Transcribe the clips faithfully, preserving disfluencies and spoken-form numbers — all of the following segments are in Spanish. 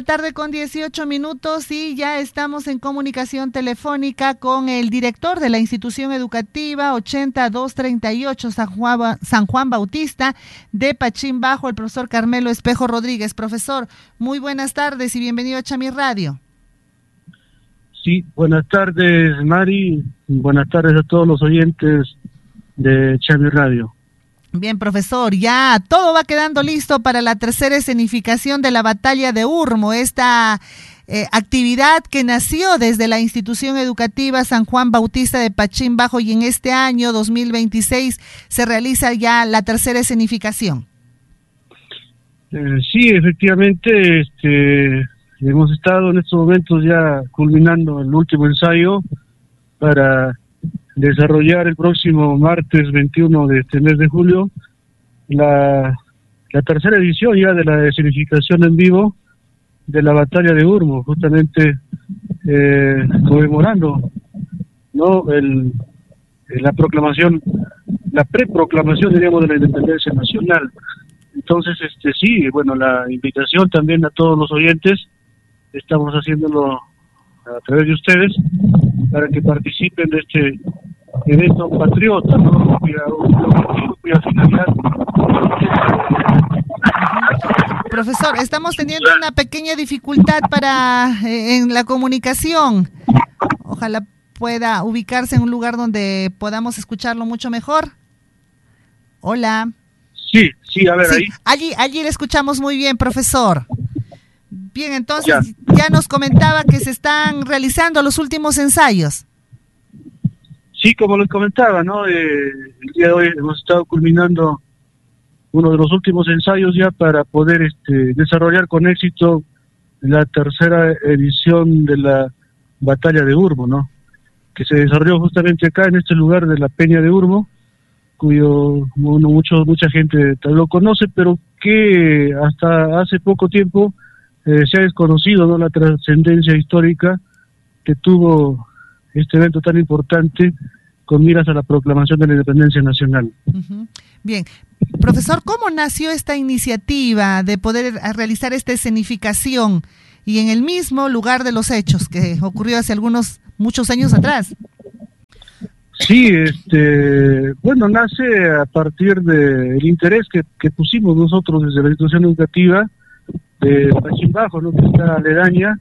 la tarde con dieciocho minutos y ya estamos en comunicación telefónica con el director de la institución educativa ochenta doscientos treinta y ocho San Juan, San Juan Bautista de Pachín Bajo, el profesor Carmelo Espejo Rodríguez. Profesor, muy buenas tardes y bienvenido a Chami Radio. Sí, buenas tardes, Mari, buenas tardes a todos los oyentes de Chami Radio. Bien, profesor, ya todo va quedando listo para la tercera escenificación de la Batalla de Urmo, esta eh, actividad que nació desde la institución educativa San Juan Bautista de Pachín Bajo y en este año dos mil veintiséis se realiza ya la tercera escenificación. Eh, sí, efectivamente, este, hemos estado en estos momentos ya culminando el último ensayo para desarrollar el próximo martes veintiuno de este mes de julio la, la tercera edición ya de la escenificación en vivo de la Batalla de Urmo, justamente eh, conmemorando no el, la proclamación, la preproclamación diríamos de la independencia nacional. Entonces, este sí, bueno, la invitación también a todos los oyentes, estamos haciéndolo a través de ustedes, para que participen de este evento patriota, ¿no? Cuya, cuya finalidad. Profesor, estamos teniendo una pequeña dificultad para eh, en la comunicación. Ojalá pueda ubicarse en un lugar donde podamos escucharlo mucho mejor. Hola. Sí, sí, a ver, sí, ahí. Allí, allí le escuchamos muy bien, profesor. Bien, entonces ya. ya nos comentaba que se están realizando los últimos ensayos. Sí, como les comentaba, ¿no? Eh, el día de hoy hemos estado culminando uno de los últimos ensayos ya para poder este, desarrollar con éxito la tercera edición de la Batalla de Urmo, ¿no? Que se desarrolló justamente acá en este lugar de la Peña de Urmo, cuyo bueno, mucho, mucha gente lo conoce, pero que hasta hace poco tiempo Eh, se ha desconocido, ¿no?, la trascendencia histórica que tuvo este evento tan importante con miras a la proclamación de la independencia nacional. Uh-huh. Bien, profesor, ¿cómo nació esta iniciativa de poder realizar esta escenificación y en el mismo lugar de los hechos que ocurrió hace algunos, muchos años atrás? Sí, este, bueno, nace a partir del interés que, que pusimos nosotros desde la institución educativa de Pachín Bajo, ¿no?, que está aledaña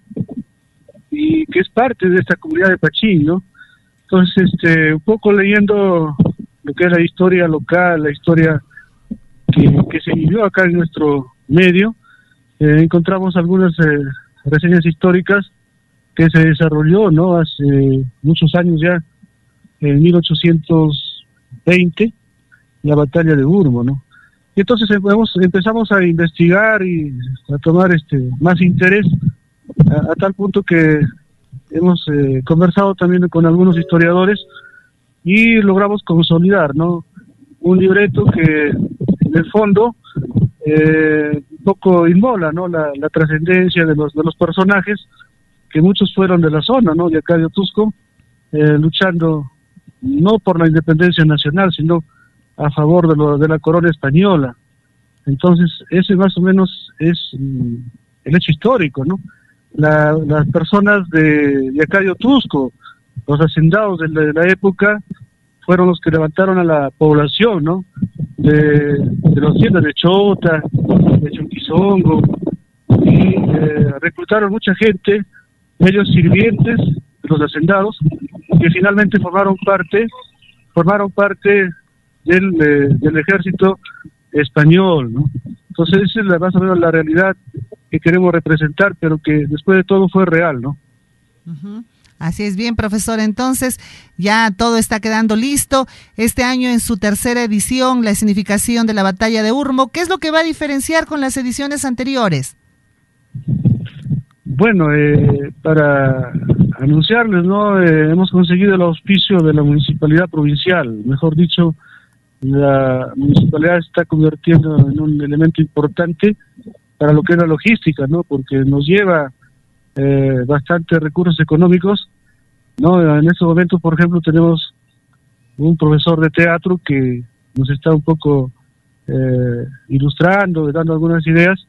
y que es parte de esta comunidad de Pachín, ¿no? Entonces, este, un poco leyendo lo que es la historia local, la historia que, que se vivió acá en nuestro medio, eh, encontramos algunas eh, reseñas históricas que se desarrolló, ¿no?, hace muchos años ya, en mil ochocientos veinte, la Batalla de Urmo, ¿no? Y entonces empezamos, empezamos a investigar y a tomar este más interés, a, a tal punto que hemos eh, conversado también con algunos historiadores y logramos consolidar, ¿no?, un libreto que en el fondo eh, un poco inmola, ¿no?, la, la trascendencia de los de los personajes, que muchos fueron de la zona, ¿no?, de acá de Otusco, eh, luchando no por la independencia nacional, sino a favor de, lo, de la corona española. Entonces, ese más o menos es mm, el hecho histórico, ¿no? La, las personas de, de acá de Otusco, los hacendados de la, de la época, fueron los que levantaron a la población, ¿no?, de, de los haciendas de Chota, de Chonquizongo, y eh, reclutaron mucha gente, ellos sirvientes de los hacendados, que finalmente formaron parte, formaron parte Del, eh, del ejército español, ¿no? Entonces esa es la, más o menos la realidad que queremos representar, pero que después de todo fue real, ¿no? Uh-huh. Así es. Bien, profesor, entonces ya todo está quedando listo. Este año en su tercera edición, la escenificación de la Batalla de Urmo, ¿qué es lo que va a diferenciar con las ediciones anteriores? Bueno, eh, para anunciarles, ¿no?, eh, hemos conseguido el auspicio de la Municipalidad Provincial, mejor dicho, la municipalidad se está convirtiendo en un elemento importante para lo que es la logística, ¿no?, porque nos lleva eh, bastantes recursos económicos, ¿no? En este momento, por ejemplo, tenemos un profesor de teatro que nos está un poco eh, ilustrando, dando algunas ideas,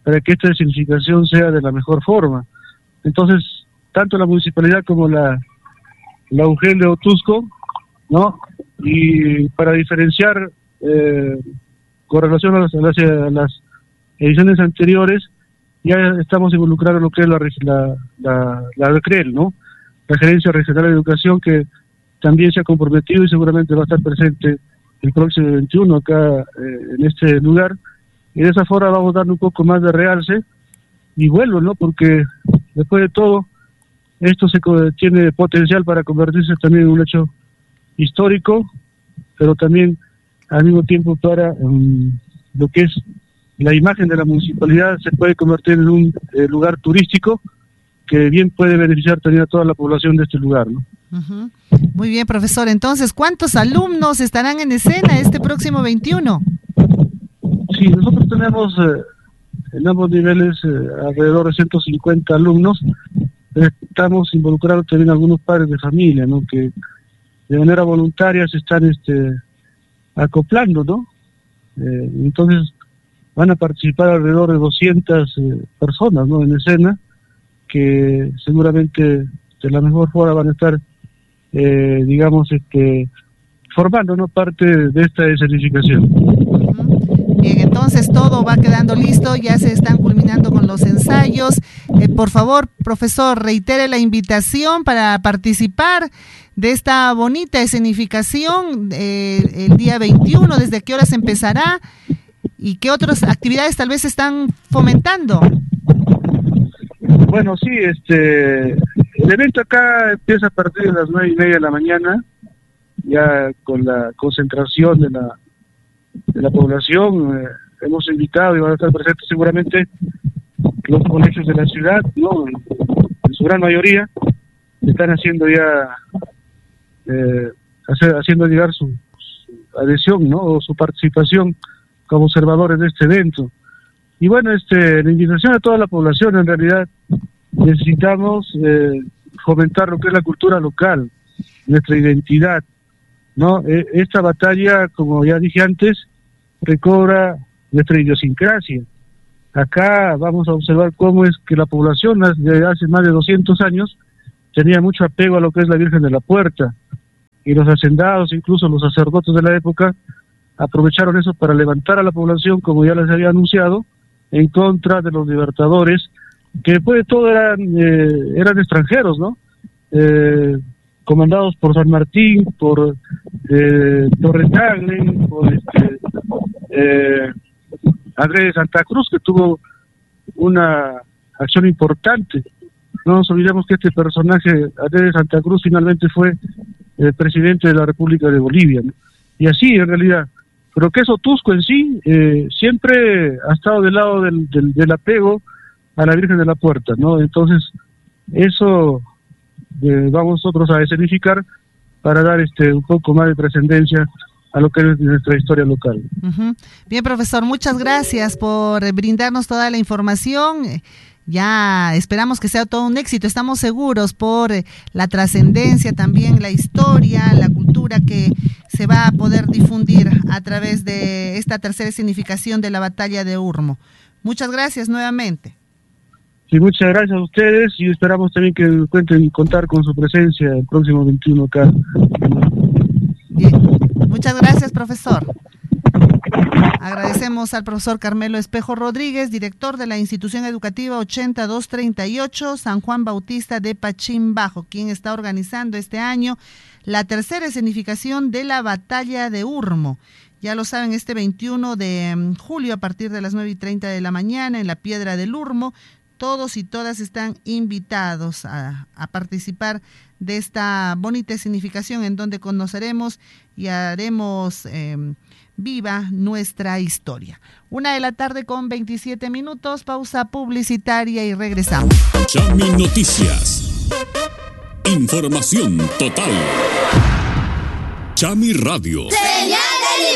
para que esta escenificación sea de la mejor forma. Entonces, tanto la municipalidad como la, la U G E L de Otusco, ¿no? Y para diferenciar eh, con relación a las, a, las, a las ediciones anteriores, ya estamos involucrados en lo que es la, la, la, la R E L, ¿no? La Gerencia Regional de Educación, que también se ha comprometido y seguramente va a estar presente el próximo veintiuno acá eh, en este lugar, y de esa forma vamos dando un poco más de realce y vuelo, ¿no? Porque después de todo, esto se tiene potencial para convertirse también en un hecho histórico, pero también al mismo tiempo para um, lo que es la imagen de la municipalidad se puede convertir en un eh, lugar turístico que bien puede beneficiar también a toda la población de este lugar, ¿no? Uh-huh. Muy bien, profesor. Entonces, ¿cuántos alumnos estarán en escena este próximo veintiuno? Sí, nosotros tenemos eh, en ambos niveles eh, alrededor de ciento cincuenta alumnos. Estamos involucrados también algunos padres de familia, ¿no? Que de manera voluntaria se están este, acoplando, ¿no? Eh, entonces van a participar alrededor de doscientas eh, personas, ¿no? En escena, que seguramente de la mejor forma van a estar, eh, digamos, este, formando, ¿no? Parte de esta escenificación. Bien, entonces todo va quedando listo, ya se están culminando con los ensayos. Eh, por favor, profesor, reitere la invitación para participar de esta bonita escenificación eh, el día veintiuno. ¿Desde qué horas empezará? ¿Y qué otras actividades tal vez están fomentando? Bueno, sí, este, el evento acá empieza a partir de las nueve y media de la mañana, ya con la concentración de la de la población. Eh, hemos invitado y van a estar presentes seguramente los colegios de la ciudad, ¿no? En su gran mayoría están haciendo ya eh, hacer, haciendo llegar su, su adhesión, ¿no? O su participación como observadores de este evento. Y bueno, este, la invitación a toda la población. En realidad necesitamos eh, fomentar lo que es la cultura local, nuestra identidad, ¿no? Eh, esta batalla, como ya dije antes, recobra nuestra idiosincrasia. Acá vamos a observar cómo es que la población desde hace más de doscientos años tenía mucho apego a lo que es la Virgen de la Puerta, y los hacendados, incluso los sacerdotes de la época, aprovecharon eso para levantar a la población, como ya les había anunciado, en contra de los libertadores, que después de todo eran, eh, eran extranjeros, ¿no? Eh, comandados por San Martín, por eh, Torres Tagle, por este, eh, Andrés de Santa Cruz, que tuvo una acción importante. No nos olvidemos que este personaje, Andrés de Santa Cruz, finalmente fue el presidente de la República de Bolivia, ¿no? Y así, en realidad. Pero que eso Otusco en sí eh, siempre ha estado del lado del, del, del apego a la Virgen de la Puerta, ¿no? Entonces, eso eh, vamos nosotros a escenificar para dar este un poco más de trascendencia a lo que es nuestra historia local. Uh-huh. Bien, profesor, muchas gracias por brindarnos toda la información. Ya esperamos que sea todo un éxito, estamos seguros por la trascendencia, también la historia, la cultura que se va a poder difundir a través de esta tercera escenificación de la batalla de Urmo. Muchas gracias nuevamente. Sí, muchas gracias a ustedes y esperamos también que cuenten contar con su presencia el próximo veintiuno acá. Bien, muchas gracias, profesor. Agradecemos al profesor Carmelo Espejo Rodríguez, director de la institución educativa ochenta doscientos treinta y ocho San Juan Bautista de Pachimbajo, quien está organizando este año la tercera escenificación de la batalla de Urmo. Ya lo saben, este veintiuno de julio a partir de las nueve y treinta de la mañana en la Piedra del Urmo. Todos y todas están invitados a, a participar de esta bonita escenificación en donde conoceremos y haremos eh, viva nuestra historia. Una de la tarde con veintisiete minutos, pausa publicitaria y regresamos. Chami Noticias. Información total. Chami Radio. ¡Señal de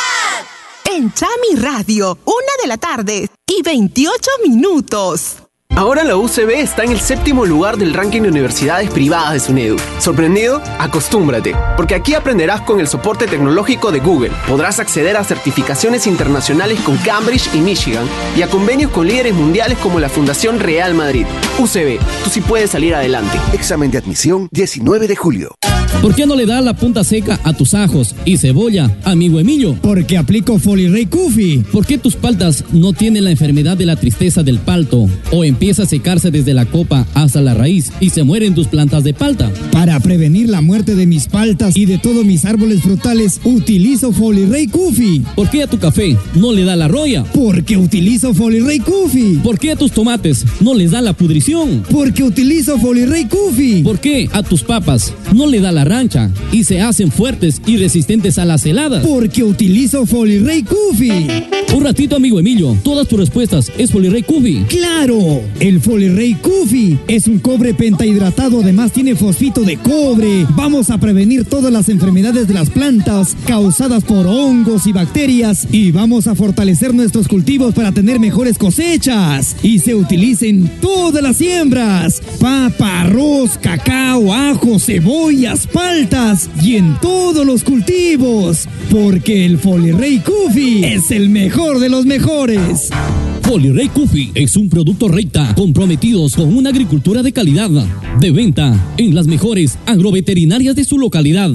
libertad! En Chami Radio, una de la tarde y veintiocho minutos. Ahora la U C B está en el séptimo lugar del ranking de universidades privadas de SUNEDU. ¿Sorprendido? Acostúmbrate, porque aquí aprenderás con el soporte tecnológico de Google. Podrás acceder a certificaciones internacionales con Cambridge y Michigan y a convenios con líderes mundiales como la Fundación Real Madrid. U C B, tú sí puedes salir adelante. Examen de admisión diecinueve de julio. ¿Por qué no le das la punta seca a tus ajos y cebolla, amigo Emilio? Porque aplico Folirey Kufi. ¿Por qué tus paltas no tienen la enfermedad de la tristeza del palto? ¿O empieza a secarse desde la copa hasta la raíz y se mueren tus plantas de palta? Para prevenir la muerte de mis paltas y de todos mis árboles frutales, utilizo Folirey Kufi. ¿Por qué a tu café no le da la roya? Porque utilizo Folirey Kufi. ¿Por qué a tus tomates no les da la pudrición? Porque utilizo Folirey Kufi. ¿Por qué a tus papas no le da la rancha y se hacen fuertes y resistentes a las heladas? Porque utilizo Folirey Kufi. Un ratito, amigo Emilio, todas tus respuestas es Folirey Kufi. ¡Claro! El Folirey Kufi es un cobre pentahidratado, además tiene fosfito de cobre. Vamos a prevenir todas las enfermedades de las plantas causadas por hongos y bacterias y vamos a fortalecer nuestros cultivos para tener mejores cosechas. Y se utiliza en todas las siembras: papa, arroz, cacao, ajo, cebollas, paltas y en todos los cultivos, porque el Folirey Kufi es el mejor de los mejores. Folirey Kufi es un producto Reita, comprometidos con una agricultura de calidad, de venta en las mejores agroveterinarias de su localidad.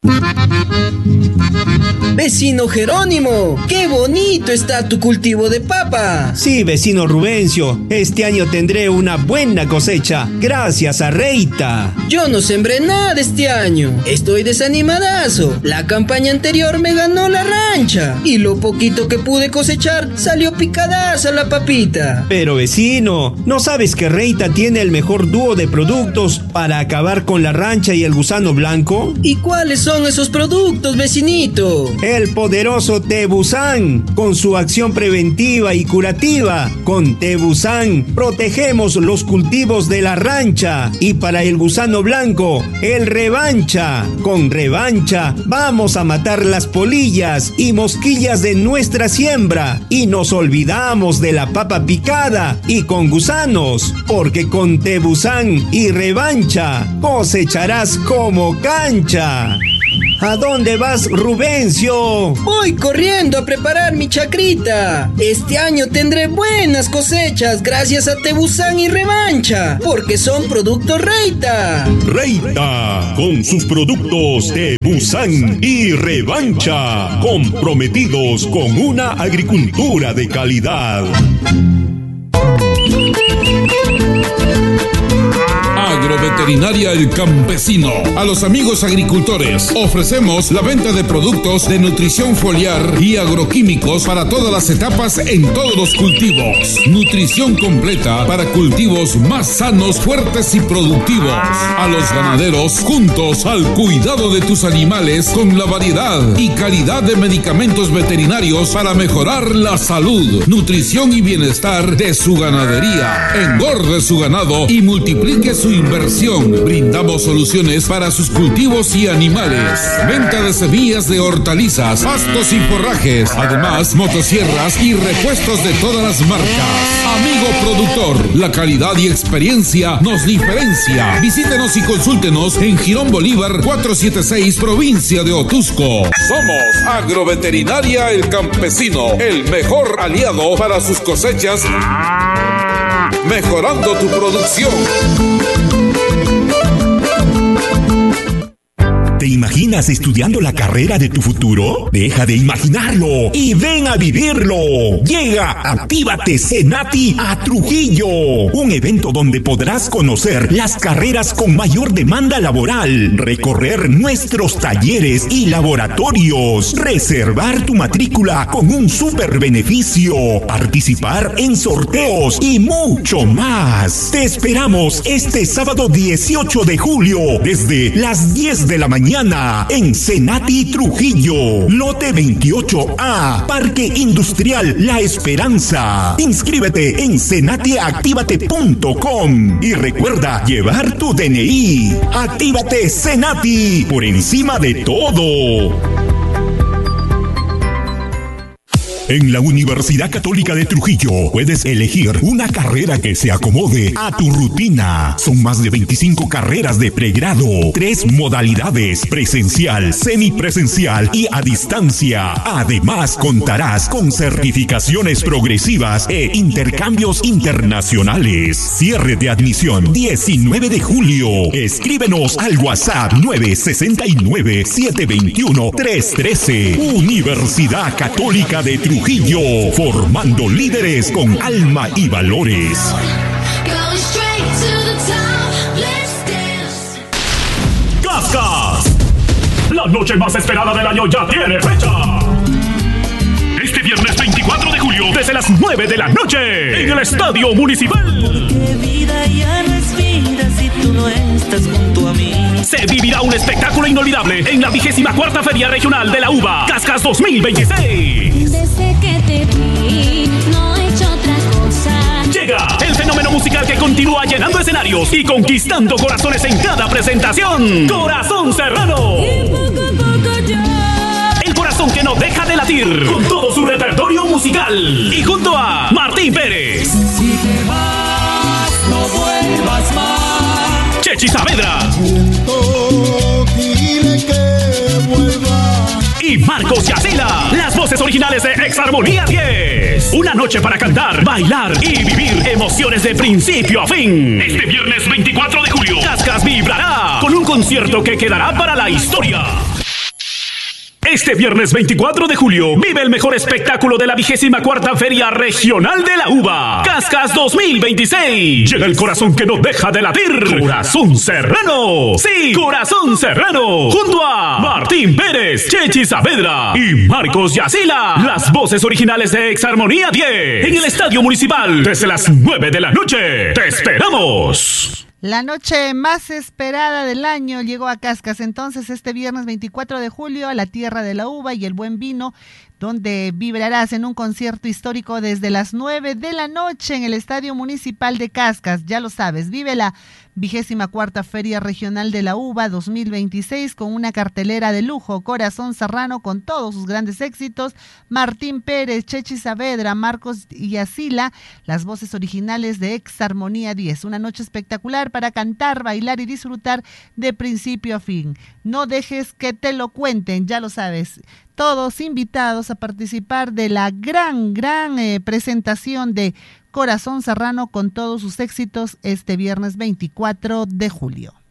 Vecino Jerónimo, qué bonito está tu cultivo de papa. Sí, vecino Rubencio, este año tendré una buena cosecha, gracias a Reita. Yo no sembré nada este año, estoy desanimadazo. La campaña anterior me ganó la rancha y lo poquito que pude cosechar salió picadaza la papita. Pero vecino, ¿no sabes que Reita tiene el mejor dúo de productos para acabar con la rancha y el gusano blanco? ¿Y cuáles son esos productos, vecinito? El poderoso Tebusan, con su acción preventiva y curativa. Con Tebusan protegemos los cultivos de la rancha. Y para el gusano blanco, el Revancha. Con Revancha vamos a matar las polillas y mosquillas de nuestra siembra. Y nos olvidamos de la papa picada y con gusanos, porque con Tebusan y Revancha cosecharás como cancha. ¿A dónde vas, Rubencio? Voy corriendo a preparar mi chacrita. Este año tendré buenas cosechas gracias a Tebusan y Revancha, porque son productos Reita. Reita, con sus productos Tebusan y Revancha, comprometidos con una agricultura de calidad. Agroveterinaria El Campesino. A los amigos agricultores ofrecemos la venta de productos de nutrición foliar y agroquímicos para todas las etapas en todos los cultivos. Nutrición completa para cultivos más sanos, fuertes y productivos. A los ganaderos, juntos al cuidado de tus animales con la variedad y calidad de medicamentos veterinarios para mejorar la salud, nutrición y bienestar de su ganadería. Engorde su ganado y multiplique su inversión. Brindamos soluciones para sus cultivos y animales. Venta de semillas de hortalizas, pastos y forrajes. Además, motosierras y repuestos de todas las marcas. Amigo productor, la calidad y experiencia nos diferencia. Visítenos y consúltenos en Girón Bolívar cuatrocientos setenta y seis, provincia de Otusco. Somos Agroveterinaria El Campesino, el mejor aliado para sus cosechas, mejorando tu producción. ¿Te imaginas estudiando la carrera de tu futuro? Deja de imaginarlo y ven a vivirlo. Llega Actívate Senati a Trujillo, un evento donde podrás conocer las carreras con mayor demanda laboral, recorrer nuestros talleres y laboratorios, reservar tu matrícula con un super beneficio, participar en sorteos y mucho más. Te esperamos este sábado dieciocho de julio desde las diez de la mañana en Senati Trujillo, lote veintiocho A, Parque Industrial La Esperanza. Inscríbete en senati activate punto com y recuerda llevar tu D N I. Actívate Senati, por encima de todo. En la Universidad Católica de Trujillo puedes elegir una carrera que se acomode a tu rutina. Son más de veinticinco carreras de pregrado, tres modalidades: presencial, semipresencial y a distancia. Además, contarás con certificaciones progresivas e intercambios internacionales. Cierre de admisión diecinueve de julio. Escríbenos al WhatsApp nueve seis nueve, siete dos uno, tres uno tres. Universidad Católica de Trujillo, formando líderes con alma y valores. ¡Cascas! La noche más esperada del año ya tiene fecha. Este viernes veinticuatro de julio, desde las nueve de la noche, en el Estadio Municipal. Porque vida ya no es vida si tú no estás junto a mí. Se vivirá un espectáculo inolvidable en la vigésima cuarta Feria Regional de la Uva, Cascas dos mil veintiséis. Desde que te vi, no he hecho otra cosa. Llega el fenómeno musical que continúa llenando escenarios y conquistando corazones en cada presentación. Corazón Serrano. Y poco a poco ya. El corazón que no deja de latir, con todo su repertorio musical. Y junto a Martín Pérez. Si te vas, no vuelvas más. Chechi Saavedra. Dile que vuelva. Y Marcos Yacila, las voces originales de Exarmonía diez. Una noche para cantar, bailar y vivir emociones de principio a fin. Este viernes veinticuatro de julio, Cascas vibrará con un concierto que quedará para la historia. Este viernes veinticuatro de julio, vive el mejor espectáculo de la vigésima cuarta Feria Regional de la Uva, Cascas dos mil veintiséis. Llega el corazón que no deja de latir. Corazón Serrano. Sí, Corazón Serrano. Junto a Martín Pérez, Chechi Saavedra y Marcos Yacila. Las voces originales de Exarmonía diez. En el Estadio Municipal, desde las nueve de la noche. ¡Te esperamos! La noche más esperada del año llegó a Cascas entonces este viernes veinticuatro de julio a la tierra de la uva y el buen vino, donde vibrarás en un concierto histórico desde las nueve de la noche en el Estadio Municipal de Cascas. Ya lo sabes, vive la vigésima cuarta Feria Regional de la Uva dos mil veintiséis con una cartelera de lujo. Corazón Serrano con todos sus grandes éxitos, Martín Pérez, Chechi Saavedra, Marcos Yacila, las voces originales de Exarmonía diez. Una noche espectacular para cantar, bailar y disfrutar de principio a fin. No dejes que te lo cuenten, ya lo sabes. Todos invitados a participar de la gran, gran eh, presentación de Corazón Serrano con todos sus éxitos este viernes veinticuatro de julio.